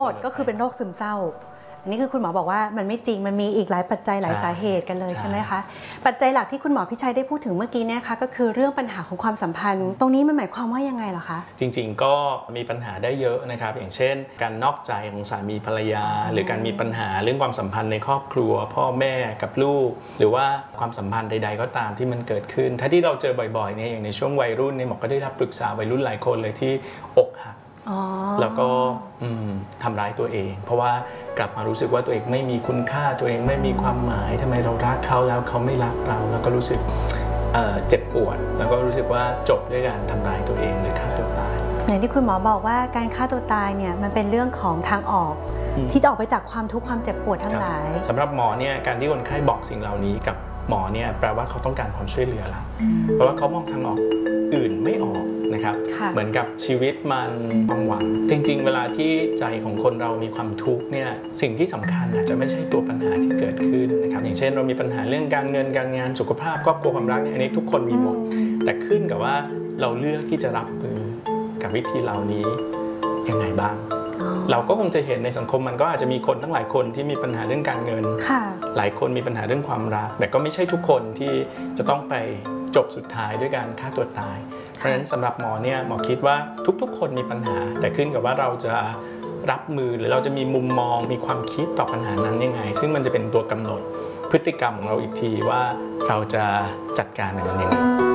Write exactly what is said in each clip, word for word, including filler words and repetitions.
ก็คือเป็นโรคซึมเศร้าอันนี้คือคุณหมอบอกว่ามันไม่จริงมันมีอีกหลายปัจจัยหลายสาเหตุกันเลยใช่ไหมคะปัจจัยหลักที่คุณหมอพิชัยได้พูดถึงเมื่อกี้เนี่ยค่ะก็คือเรื่องปัญหาของความสัมพันธ์ตรงนี้มันหมายความว่ายังไงเหรอคะจริงๆก็มีปัญหาได้เยอะนะครับอย่างเช่นการนอกใจของสามีภรรยาหรือการมีปัญหาเรื่องความสัมพันธ์ในครอบครัวพ่อแม่กับลูกหรือว่าความสัมพันธ์ใดๆก็ตามที่มันเกิดขึ้นถ้าที่เราเจอบ่อยๆเนี่ยอย่างในช่วงวัยรุ่นเนี่ยหมอก็ได้รับปรึกษาวัยรุ่นหลายคนเลยที่อกหักแล้วก็ทำร้ายตัวเองเพราะว่ากลับมารู้สึกว่าตัวเองไม่มีคุณค่าตัวเองไม่มีความหมายทำไมเรารักเขาแล้วเขาไม่รักเราแล้วก็รู้สึกเจ็บปวดแล้วก็รู้สึกว่าจบด้วยการทำร้ายตัวเองหรือฆ่าตัวตายอย่างที่คุณหมอบอกว่าการฆ่าตัวตายเนี่ยมันเป็นเรื่องของทางออกที่จะออกไปจากความทุกข์ความเจ็บปวดทั้งหลายสำหรับหมอเนี่ยการที่คนไข้บอกสิ่งเหล่านี้กับหมอเนี่ยแปลว่าเขาต้องการความช่วยเหลือละเพราะว่าเขามองทางออกอื่นไม่ออกนะครับเหมือนกับชีวิตมันความหวังจริงๆเวลาที่ใจของคนเรามีความทุกข์เนี่ยสิ่งที่สำคัญอาจจะไม่ใช่ตัวปัญหาที่เกิดขึ้นนะครับอย่างเช่นเรามีปัญหาเรื่องการเงินการงานสุขภาพครอบครัวความรักเนี่ยอันนี้ทุกคนมีหมดแต่ขึ้นกับว่าเราเลือกที่จะรับมือกับวิธีเหล่านี้ยังไงบ้างเราก็คงจะเห็นในสังคมมันก็อาจจะมีคนทั้งหลายคนที่มีปัญหาเรื่องการเงินหลายคนมีปัญหาเรื่องความรักแต่ก็ไม่ใช่ทุกคนที่จะต้องไปจบสุดท้ายด้วยการฆ่าตัวตายเพราะฉะนั้นสำหรับหมอเนี่ยหมอคิดว่าทุกๆคนมีปัญหาแต่ขึ้นกับว่าเราจะรับมือหรือเราจะมีมุมมองมีความคิดต่อปัญหานั้นยังไงซึ่งมันจะเป็นตัวกำหนดพฤติกรรมของเราอีกทีว่าเราจะจัดการกับมันยังไง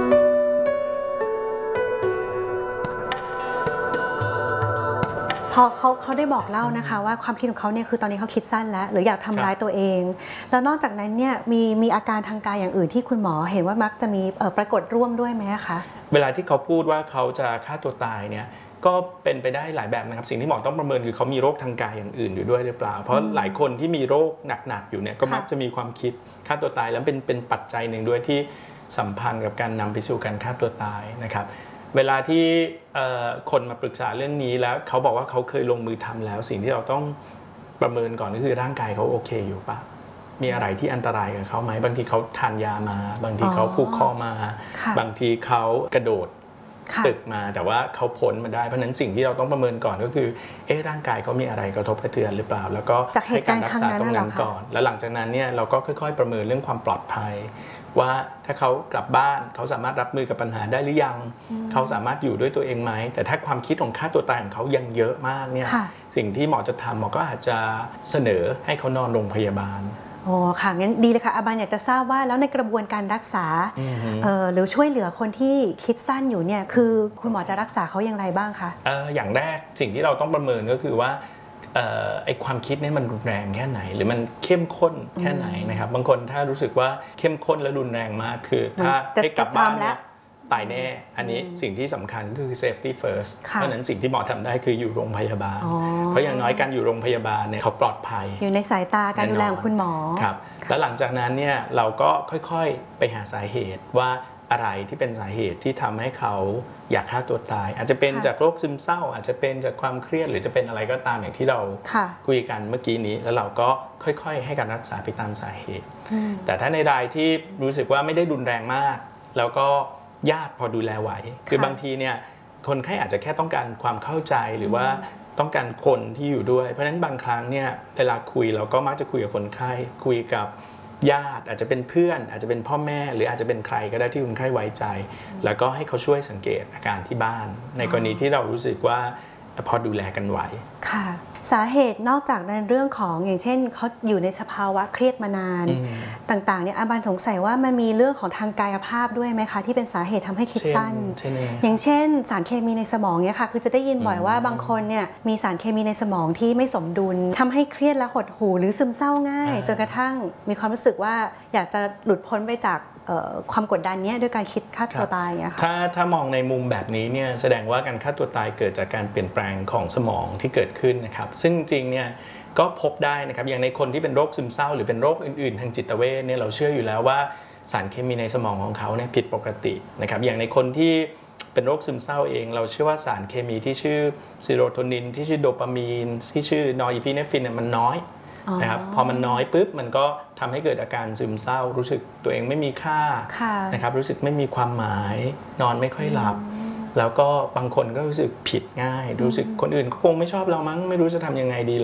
พอเขาเขาได้บอกเล่านะคะว่าความคิดของเขาเนี่ยคือตอนนี้เขาคิดสั้นแล้วหรืออยากทำร้ายตัวเองแล้วนอกจากนั้นเนี่ยมีมีอาการทางกายอย่างอื่นที่คุณหมอเห็นว่ามักจะมีปรากฏร่วมด้วยไหมคะเวลาที่เขาพูดว่าเขาจะฆ่าตัวตายเนี่ยก็เป็นไปได้หลายแบบนะครับสิ่งที่หมอต้องประเมินคือเขามีโรคทางกายอย่างอื่นอยู่ด้วยหรือเปล่าเพราะหลายคนที่มีโรคหนักๆอยู่เนี่ยก็มักจะมีความคิดฆ่าตัวตายแล้วเป็นเป็นปัจจัยหนึ่งด้วยที่สัมพันธ์กับการนำไปสู่การฆ่าตัวตายนะครับเวลาที่คนมาปรึกษาเรื่องนี้แล้วเขาบอกว่าเขาเคยลงมือทำแล้วสิ่งที่เราต้องประเมินก่อนก็คือร่างกายเขาโอเคอยู่ปะมีอะไรที่อันตรายกับเขาไหมบางทีเขาทานยามาบางทีเขาผูกคอมาบางทีเขากระโดดตึกมาแต่ว่าเขาพ้นมาได้เพราะนั้นสิ่งที่เราต้องประเมินก่อนก็คือเอ๊ะร่างกายเขามีอะไรกระทบกระเทือนหรือเปล่าแล้วก็ให้การรักษาตรงนั้นก่อนแล้วหลังจากนั้นเนี่ยเราก็ค่อยๆประเมินเรื่องความปลอดภัยว่าถ้าเขากลับบ้านเขาสามารถรับมือกับปัญหาได้หรือยังเขาสามารถอยู่ด้วยตัวเองไหมแต่ถ้าความคิดของฆ่าตัวตายของเขายังเยอะมากเนี่ยสิ่งที่หมอจะทำหมอก็อาจจะเสนอให้เขานอนโรงพยาบาลอ๋อค่ะงั้นดีเลยค่ะอาบันอยากจะทราบว่าแล้วในกระบวนการรักษาหรือช่วยเหลือคนที่คิดสั้นอยู่เนี่ยคือคุณหมอจะรักษาเขาอย่างไรบ้างคะเอออย่างแรกสิ่งที่เราต้องประเมินก็คือว่าไอ้ความคิดนี่มันรุนแรงแค่ไหนหรือมันเข้มข้นแค่ไหนนะครับบางคนถ้ารู้สึกว่าเข้มข้นและรุนแรงมากคือถ้าให้กลับบ้านเนี่ยตายแน่อันนี้สิ่งที่สำคัญก็คือ safety first เพราะนั้นสิ่งที่หมอทำได้คืออยู่โรงพยาบาลเพราะอย่างน้อยการอยู่โรงพยาบาลเนี่ยเขาปลอดภัยอยู่ในสายตาการดูแลของคุณหมอครับแล้วหลังจากนั้นเนี่ยเราก็ค่อยๆไปหาสาเหตุว่าอะไรที่เป็นสาเหตุที่ทำให้เขาอยากฆ่าตัวตายอาจจะเป็นจากโรคซึมเศร้าอาจจะเป็นจากความเครียดหรือจะเป็นอะไรก็ตามอย่างที่เราคุยกันเมื่อกี้นี้แล้วเราก็ค่อยๆให้การรักษาไปตามสาเหตุแต่ถ้าในรายที่รู้สึกว่าไม่ได้รุนแรงมากแล้วก็ญาติพอดูแลไหวคือบางทีเนี่ยคนไข้อาจจะแค่ต้องการความเข้าใจหรือว่าต้องการคนที่อยู่ด้วยเพราะฉะนั้นบางครั้งเนี่ยเวลาคุยเราก็มักจะคุยกับคนไข้คุยกับญาติอาจจะเป็นเพื่อนอาจจะเป็นพ่อแม่หรืออาจจะเป็นใครก็ได้ที่คนไข้ไว้ใจแล้วก็ให้เขาช่วยสังเกตอาการที่บ้านในกรณีที่เรารู้สึกว่าพอดูแลกันไหวค่ะสาเหตุนอกจากในเรื่องของอย่างเช่นเขาอยู่ในสภาวะเครียดมานานต่างๆเนี่ยอาบันสงสัยว่ามันมีเรื่องของทางกายภาพด้วยไหมคะที่เป็นสาเหตุทำให้คิดสั้นอย่างเช่นสารเคมีในสมองเนี่ยค่ะคือจะได้ยินบ่อยว่าบางคนเนี่ยมีสารเคมีในสมองที่ไม่สมดุลทำให้เครียดและหดหู่หรือซึมเศร้าง่ายจนกระทั่งมีความรู้สึกว่าอยากจะหลุดพ้นไปจากความกดดันนี้ด้วยการคิดฆ่าตัวตายอย่างเงี้ยค่ะถ้าถ้ามองในมุมแบบนี้เนี่ยแสดงว่าการฆ่าตัวตายเกิดจากการเปลี่ยนแปลงของสมองที่เกิดขึ้นนะครับซึ่งจริงเนี่ยก็พบได้นะครับอย่างในคนที่เป็นโรคซึมเศร้าหรือเป็นโรคอื่นๆทางจิตเวชเนี่ยเราเชื่ออยู่แล้วว่าสารเคมีในสมองของเขาเนี่ยผิดปกตินะครับอย่างในคนที่เป็นโรคซึมเศร้าเองเราเชื่อว่าสารเคมีที่ชื่อซีโรโทนินที่ชื่อโดปามีนที่ชื่อนอร์อีพิเนฟรินเนี่ยมันน้อยนะครับพอมันน้อยปุ๊บมันก็ทำให้เกิดอาการซึมเศร้ารู้สึกตัวเองไม่มีค่านะครับรู้สึกไม่มีความหมายนอนไม่ค่อยหลับแล้วก็บางคนก็รู้สึกผิดง่ายรู้สึกคนอื่นก็คงไม่ชอบเรามั้งไม่รู้จะทำยังไงดี